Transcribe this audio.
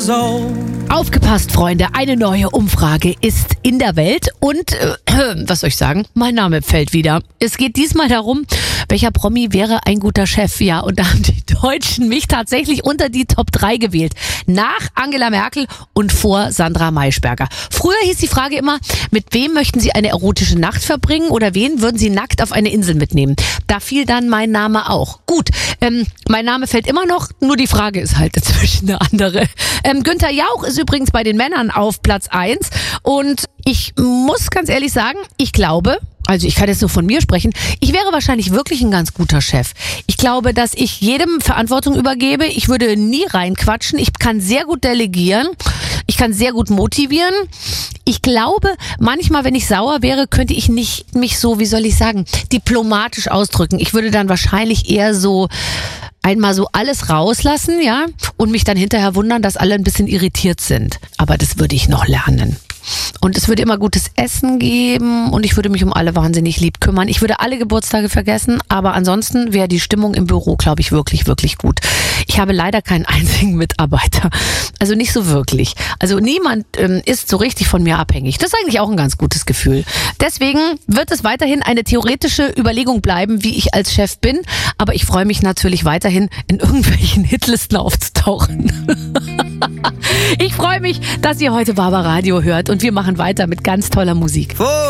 years old. Aufgepasst, Freunde, eine neue Umfrage ist in der Welt und, was soll ich sagen, mein Name fällt wieder. Es geht diesmal darum, welcher Promi wäre ein guter Chef? Ja, und da haben die Deutschen mich tatsächlich unter die Top 3 gewählt. Nach Angela Merkel und vor Sandra Maischberger. Früher hieß die Frage immer, mit wem möchten Sie eine erotische Nacht verbringen oder wen würden Sie nackt auf eine Insel mitnehmen? Da fiel dann mein Name auch. Gut, mein Name fällt immer noch, nur die Frage ist halt inzwischen eine andere. Günther Jauch ist übrigens bei den Männern auf Platz 1 und ich muss ganz ehrlich sagen, ich glaube, also ich kann jetzt nur von mir sprechen, ich wäre wahrscheinlich wirklich ein ganz guter Chef. Ich glaube, dass ich jedem Verantwortung übergebe. Ich würde nie reinquatschen. Ich kann sehr gut delegieren. Ich kann sehr gut motivieren. Ich glaube, manchmal, wenn ich sauer wäre, könnte ich nicht mich so, wie soll ich sagen, diplomatisch ausdrücken. Ich würde dann wahrscheinlich eher so einmal so alles rauslassen, ja, und mich dann hinterher wundern, dass alle ein bisschen irritiert sind. Aber das würde ich noch lernen. Und es würde immer gutes Essen geben und ich würde mich um alle wahnsinnig lieb kümmern. Ich würde alle Geburtstage vergessen, aber ansonsten wäre die Stimmung im Büro, glaube ich, wirklich, wirklich gut. Ich habe leider keinen einzigen Mitarbeiter. Also nicht so wirklich. Also niemand ist so richtig von mir abhängig. Das ist eigentlich auch ein ganz gutes Gefühl. Deswegen wird es weiterhin eine theoretische Überlegung bleiben, wie ich als Chef bin. Aber ich freue mich natürlich weiterhin, in irgendwelchen Hitlisten aufzutauchen. Ich freue mich, dass ihr heute Barbaradio hört und wir machen weiter mit ganz toller Musik.